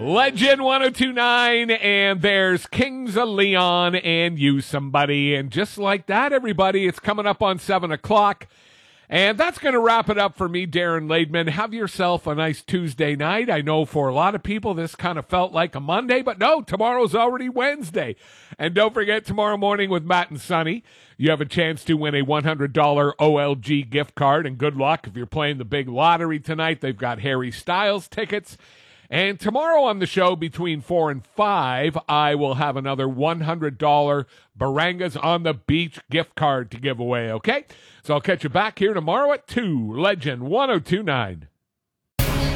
Legend 1029, and there's Kings of Leon and You Somebody. And just like that, everybody, it's coming up on 7 o'clock. And that's going to wrap it up for me, Darren Laidman. Have yourself a nice Tuesday night. I know for a lot of people this kind of felt like a Monday, but no, tomorrow's already Wednesday. And don't forget, tomorrow morning with Matt and Sonny, you have a chance to win a $100 OLG gift card. And good luck if you're playing the big lottery tonight. They've got Harry Styles tickets. And tomorrow on the show between 4 and 5, I will have another $100 Barangas on the Beach gift card to give away, okay? So I'll catch you back here tomorrow at 2, Legend 1029.